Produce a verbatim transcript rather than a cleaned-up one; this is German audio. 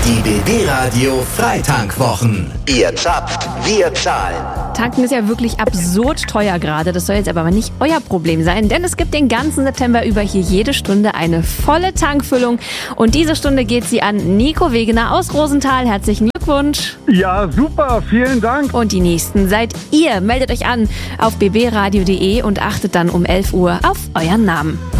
Die B B-Radio Freitankwochen. Ihr zapft, wir zahlen. Tanken ist ja wirklich absurd teuer gerade. Das soll jetzt aber nicht euer Problem sein, denn es gibt den ganzen September über hier jede Stunde eine volle Tankfüllung. Und diese Stunde geht sie an Nico Wegener aus Rosenthal. Herzlichen Glückwunsch. Ja, super, vielen Dank. Und die nächsten seid ihr. Meldet euch an auf b b radio punkt d e und achtet dann um elf Uhr auf euren Namen.